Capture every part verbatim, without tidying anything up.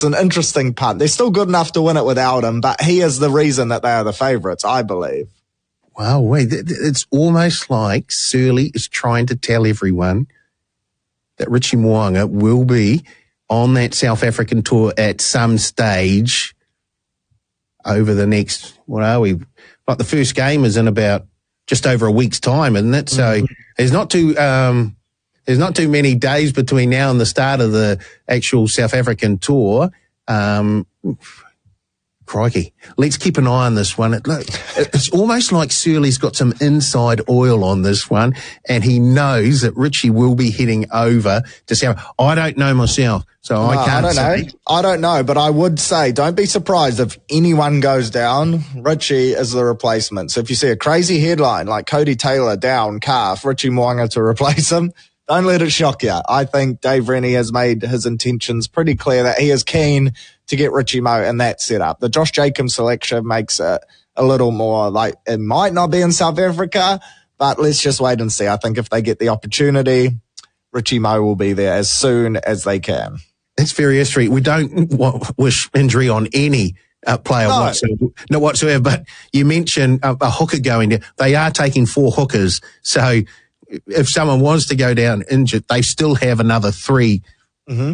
an interesting punt. They're still good enough to win it without him, but he is the reason that they are the favourites, I believe. Wow, wait, it's almost like Surly is trying to tell everyone that Richie Mo'unga will be on that South African tour at some stage over the next, what are we, like the first game is in about just over a week's time, isn't it? So mm-hmm. there's not too, um, there's not too many days between now and the start of the actual South African tour. Um, crikey. Let's keep an eye on this one. It, look, it's almost like Surly's got some inside oil on this one, and he knows that Richie will be heading over to South. I don't know myself, so no, I can't I don't say. know. I don't know, but I would say don't be surprised if anyone goes down. Richie is the replacement. So if you see a crazy headline like Cody Taylor down, calf, Richie Mo'unga to replace him, don't let it shock you. I think Dave Rennie has made his intentions pretty clear that he is keen to get Richie Mo in that setup. The Josh Jacobs selection makes it a little more like it might not be in South Africa, but let's just wait and see. I think if they get the opportunity, Richie Mo will be there as soon as they can. That's very history. We don't w- wish injury on any uh, player no. whatsoever, not whatsoever, but you mentioned a, a hooker going there. They are taking four hookers, so if someone wants to go down injured, they still have another three. Mm-hmm.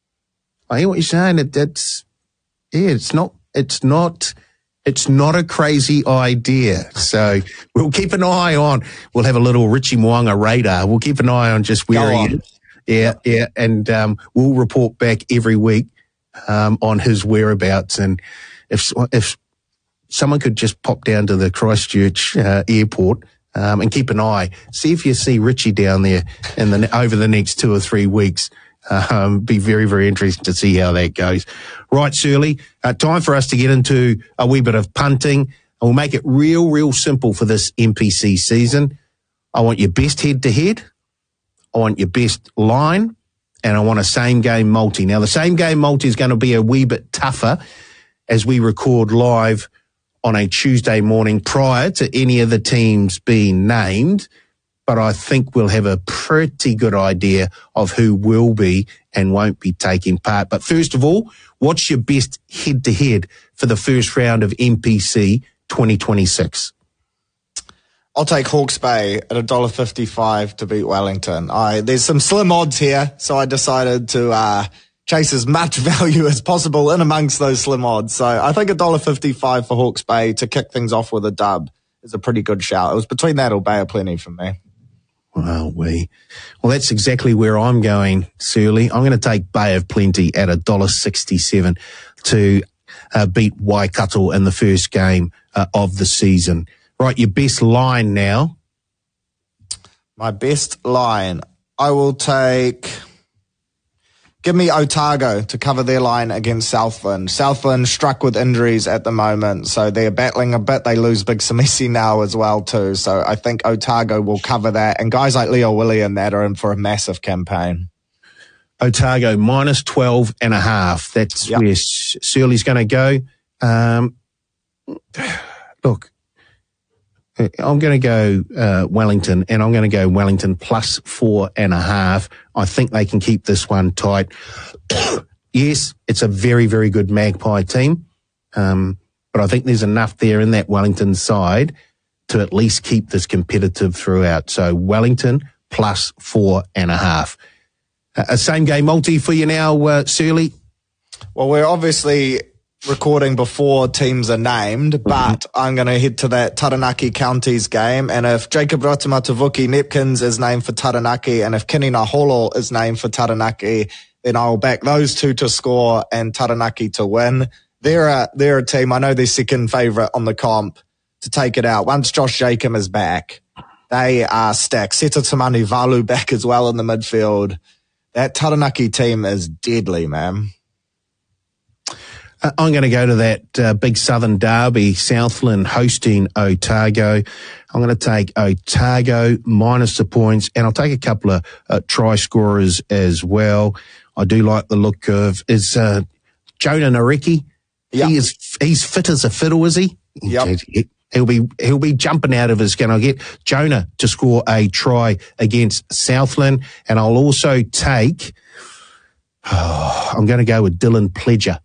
I hear what you're saying. It, it's yeah, it's not, it's not, it's not a crazy idea. So we'll keep an eye on. We'll have a little Richie Mo'unga radar. We'll keep an eye on just where he is. Yeah, yeah, and um, we'll report back every week um, on his whereabouts. And if if someone could just pop down to the Christchurch uh, airport. Um, and keep an eye. See if you see Richie down there in the over the next two or three weeks. Um, be very, very interesting to see how that goes. Right, Surly, uh, time for us to get into a wee bit of punting. And we'll make it real, real simple for this N P C season. I want your best head-to-head. I want your best line. And I want a same-game multi. Now, the same-game multi is going to be a wee bit tougher as we record live on a Tuesday morning prior to any of the teams being named, but I think we'll have a pretty good idea of who will be and won't be taking part. But first of all, what's your best head-to-head for the first round of N P C twenty twenty-six? I'll take Hawke's Bay at one dollar fifty-five to beat Wellington. I, there's some slim odds here, so I decided to uh, chase as much value as possible in amongst those slim odds. So I think one dollar fifty-five for Hawke's Bay to kick things off with a dub is a pretty good shout. It was between that or Bay of Plenty for me. Well, we, well, that's exactly where I'm going, Surly. I'm going to take Bay of Plenty at one dollar sixty-seven to uh, beat Waikato in the first game uh, of the season. Right, your best line now. My best line. I will take... Give me Otago to cover their line against Southland. Southland struck with injuries at the moment, so they're battling a bit. They lose Big Samisi now as well too, so I think Otago will cover that. And guys like Leo Willie and that are in for a massive campaign. Otago minus twelve and a half. That's yep. where Surly's going to go. Um, look, I'm going to go uh, Wellington, and I'm going to go Wellington plus four and a half. I think they can keep this one tight. Yes, it's a very, very good Magpie team, um, but I think there's enough there in that Wellington side to at least keep this competitive throughout. So Wellington plus four and a half. Uh, a same game multi for you now, uh, Surly? Well, we're obviously recording before teams are named, but mm-hmm. I'm going to head to that Taranaki Counties game, and if Jacob Ratamatavuki Nepkins is named for Taranaki, and if Kini Naholo is named for Taranaki, then I'll back those two to score and Taranaki to win. They're a, they're a team, I know they're second favourite on the comp to take it out. Once Josh Jacob is back, they are stacked. Seta Tamani Valu back as well in the midfield. That Taranaki team is deadly, man. I'm going to go to that uh, big Southern Derby, Southland hosting Otago. I'm going to take Otago minus the points, and I'll take a couple of uh, try scorers as well. I do like the look of, is uh, Jonah Nareki. Yep. He is, he's fit as a fiddle, is he? Yep. He'll be, he'll be jumping out of his skin. I'll get Jonah to score a try against Southland, and I'll also take, Oh, I'm going to go with Dylan Pledger.